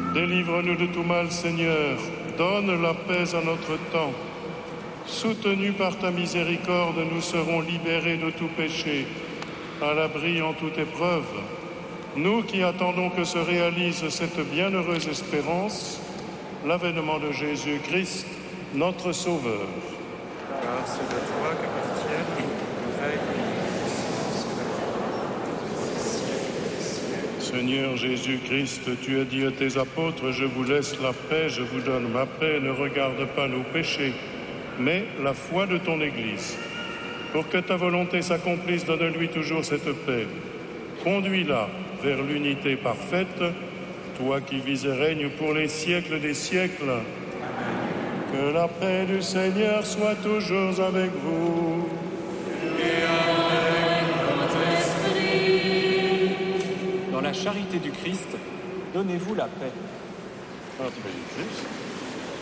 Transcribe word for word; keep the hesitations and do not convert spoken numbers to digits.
Délivre-nous de tout mal, Seigneur. Donne la paix à notre temps. Soutenus par ta miséricorde, nous serons libérés de tout péché, à l'abri en toute épreuve. Nous qui attendons que se réalise cette bienheureuse espérance, l'avènement de Jésus-Christ, notre Sauveur. Car c'est de toi qu'appartiennent le règne. Seigneur Jésus-Christ, tu as dit à tes apôtres, je vous laisse la paix, je vous donne ma paix, ne regarde pas nos péchés, mais la foi de ton Église. Pour que ta volonté s'accomplisse, donne-lui toujours cette paix. Conduis-la vers l'unité parfaite, toi qui vis et règnes pour les siècles des siècles. Amen. Que la paix du Seigneur soit toujours avec vous. Et avec votre esprit. Dans la charité du Christ, donnez-vous la paix. Charité du Christ.